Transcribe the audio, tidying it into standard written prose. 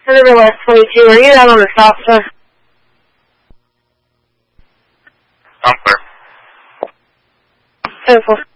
River West 22, are you out on the south side? I'm clear. 10-4.